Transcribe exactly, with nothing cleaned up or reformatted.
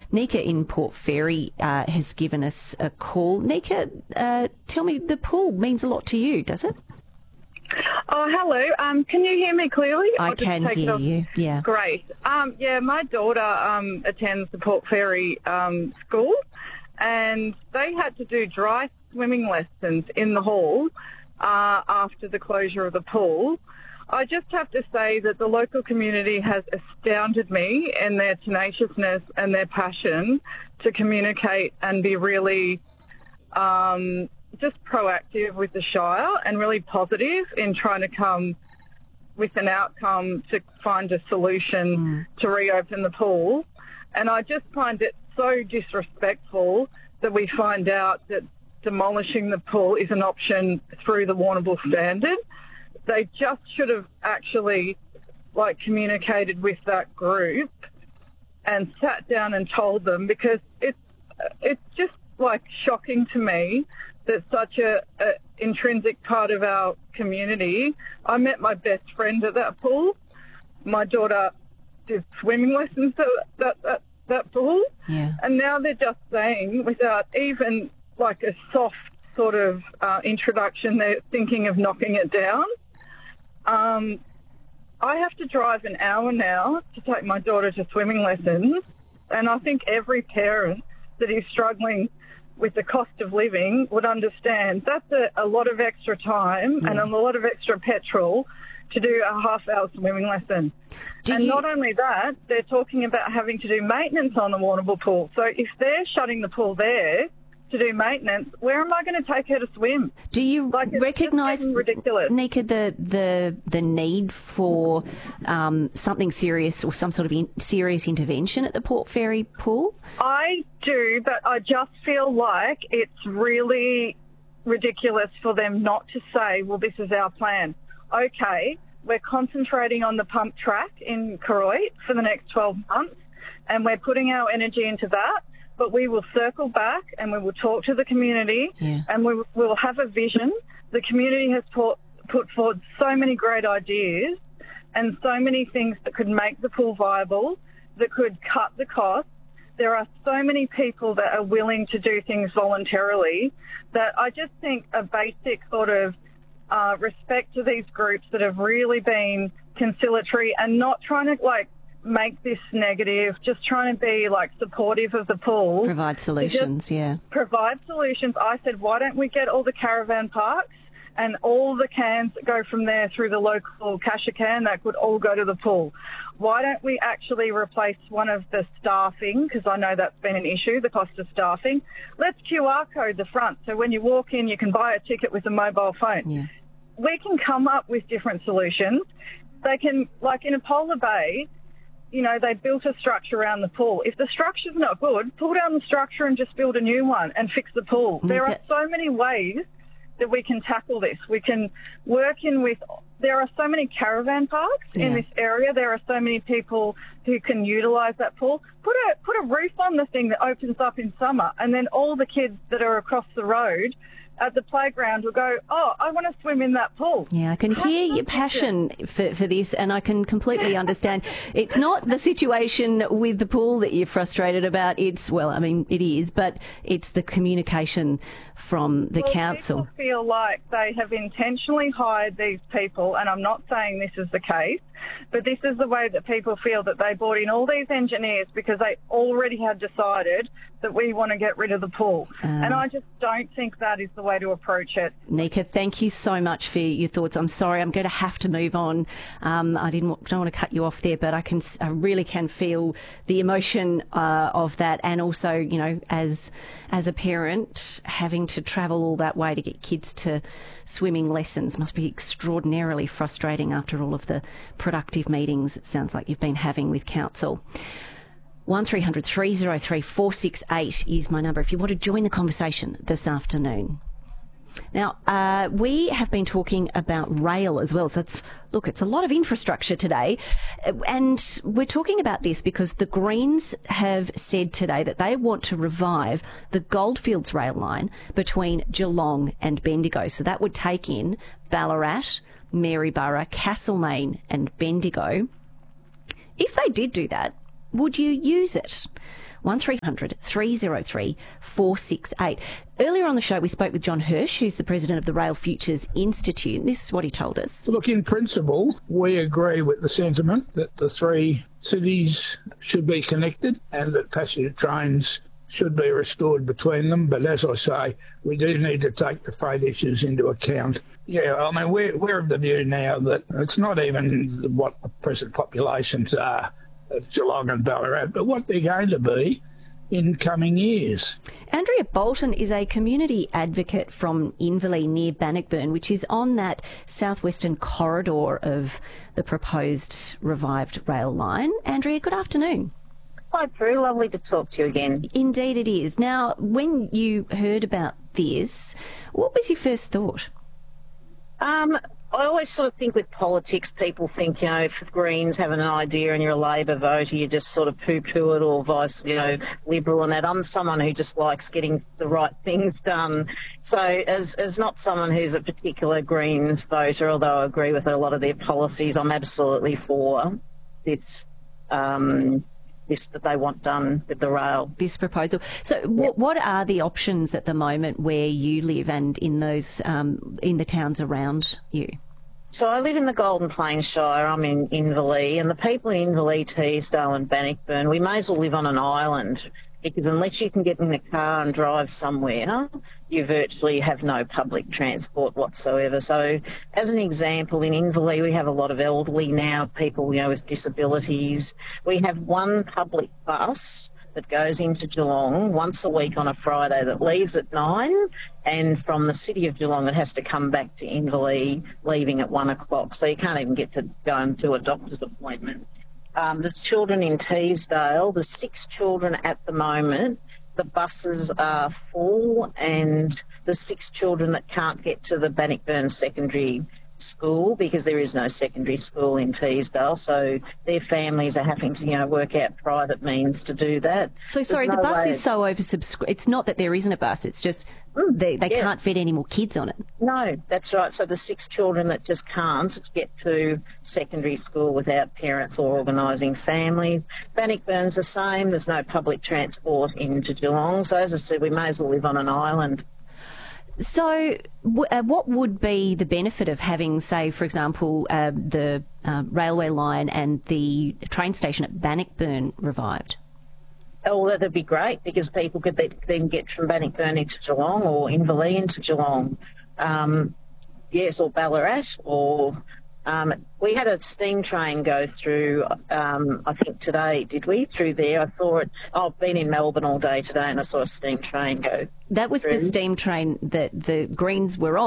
Nika in Port Fairy uh, has given us a call. Nika, uh, tell me, the pool means a lot to you, does it? Oh, hello. Um, can you hear me clearly? I I'll just can take it hear off. you, yeah. Great. Um, yeah, my daughter um, attends the Port Fairy um, school, and they had to do dry swimming lessons in the hall uh, after the closure of the pool. I just have to say that the local community has astounded me in their tenaciousness and their passion to communicate and be really um, just proactive with the Shire and really positive in trying to come with an outcome to find a solution mm. to reopen the pool. And I just find it so disrespectful that we find out that demolishing the pool is an option through the Warrnambool Standard. They just should have actually, like, communicated with that group and sat down and told them, because it's it's just, like, shocking to me that such a, a intrinsic part of our community. I met my best friend at that pool. My daughter did swimming lessons at that, that, that pool. Yeah. And now they're just saying, without even, like, a soft sort of uh, introduction, they're thinking of knocking it down. Um, I have to drive an hour now to take my daughter to swimming lessons, and I think every parent that is struggling with the cost of living would understand that's a, a lot of extra time yeah. and a lot of extra petrol to do a half-hour swimming lesson. Do and you... not only that, they're talking about having to do maintenance on the Warrnambool pool. So if they're shutting the pool there to do maintenance, where am I going to take her to swim? Do you like, recognise, ridiculous. Nika, the, the, the need for um, something serious or some sort of in, serious intervention at the Port Fairy pool? I do, but I just feel like it's really ridiculous for them not to say, well, this is our plan. Okay, we're concentrating on the pump track in Koroit for the next twelve months, and we're putting our energy into that. But we will circle back and we will talk to the community yeah. and we will have a vision. The community has put, put forward so many great ideas and so many things that could make the pool viable, that could cut the cost. There are so many people that are willing to do things voluntarily that I just think a basic sort of uh, respect to these groups that have really been conciliatory and not trying to, like, make this negative, just trying to be, like, supportive of the pool. Provide solutions, yeah. Provide solutions. I said, why don't we get all the caravan parks and all the cans that go from there through the local Cassia can that could all go to the pool? Why don't we actually replace one of the staffing, because I know that's been an issue, the cost of staffing. Let's Q R code the front so when you walk in you can buy a ticket with a mobile phone. Yeah. We can come up with different solutions. They can, like in a Polar Bay, you know, they built a structure around the pool. If the structure's not good, pull down the structure and just build a new one and fix the pool. There are so many ways that we can tackle this. We can work in with, there are so many caravan parks yeah. in this area. There are so many people who can utilise that pool. Put a, put a roof on the thing that opens up in summer, and then all the kids that are across the road at the playground will go, oh, I want to swim in that pool. Yeah, I can hear your passion for, for this, and I can completely understand. It's not the situation with the pool that you're frustrated about. It's, well, I mean, it is, but it's the communication from the well, council. People feel like they have intentionally hired these people, and I'm not saying this is the case, but this is the way that people feel, that they brought in all these engineers because they already had decided that we want to get rid of the pool. Um, and I just don't think that is the way to approach it. Nika, thank you so much for your thoughts. I'm sorry, I'm going to have to move on. Um, I didn't don't want to cut you off there, but I can, I really can feel the emotion uh, of that, and also, you know, as as a parent, having to travel all that way to get kids to swimming lessons must be extraordinarily frustrating after all of the productive meetings it sounds like you've been having with council. one three hundred three oh three four six eight is my number if you want to join the conversation this afternoon. Now, uh, we have been talking about rail as well. So, it's, look, it's a lot of infrastructure today. And we're talking about this because the Greens have said today that they want to revive the Goldfields rail line between Geelong and Bendigo. So that would take in Ballarat, Maryborough, Castlemaine and Bendigo. If they did do that, would you use it? one three hundred three oh three four six eight. Earlier on the show, we spoke with John Hirsch, who's the president of the Rail Futures Institute. This is what he told us. Look, in principle, we agree with the sentiment that the three cities should be connected and that passenger trains should be restored between them. But as I say, we do need to take the freight issues into account. Yeah, I mean, we're, we're of the view now that it's not even what the present populations are at Geelong and Ballarat, but what they're going to be in coming years. Andrea Bolton is a community advocate from Inverleigh near Bannockburn, which is on that southwestern corridor of the proposed revived rail line. Andrea, good afternoon. Hi, Prue. Lovely to talk to you again. Indeed it is. Now, when you heard about this, what was your first thought? Um, I always sort of think with politics, people think, you know, if Greens have an idea and you're a Labor voter, you just sort of poo-poo it, or vice, you know, Liberal and that. I'm someone who just likes getting the right things done. So as, as not someone who's a particular Greens voter, although I agree with a lot of their policies, I'm absolutely for this um this that they want done with the rail. This proposal. So what, what are the options at the moment where you live and in those um, in the towns around you? So I live in the Golden Plains Shire. I'm in Inverleigh, and the people in Inverleigh, Teesdale and Bannockburn, we may as well live on an island, because unless you can get in a car and drive somewhere, you virtually have no public transport whatsoever. So as an example, in Inverleigh we have a lot of elderly now, people, you know, with disabilities. We have one public bus that goes into Geelong once a week on a Friday that leaves at nine, and from the city of Geelong it has to come back to Inverleigh leaving at one o'clock. So you can't even get to go and do a doctor's appointment. Um, there's children in Teesdale. There's six children at the moment. The buses are full, and there's six children that can't get to the Bannockburn Secondary School because there is no secondary school in Teesdale. So their families are having to, you know, work out private means to do that. So sorry, There's the no bus way- is so oversubscribed. It's not that there isn't a bus. It's just they, they yeah. can't fit any more kids on it. No, that's right. So the six children that just can't get to secondary school without parents or organising families. Bannockburn's the same. There's no public transport into Geelong. So as I said, we may as well live on an island. So w- uh, what would be the benefit of having, say, for example, uh, the uh, railway line and the train station at Bannockburn revived? Oh, well, that'd be great, because people could then get from Bannockburn into Geelong, or Inverleigh into Geelong. Um, yes, or Ballarat, or um, we had a steam train go through, um, I think today, did we, through there? I saw it. Oh, I've been in Melbourne all day today and I saw a steam train go That was through. the steam train that the Greens were on.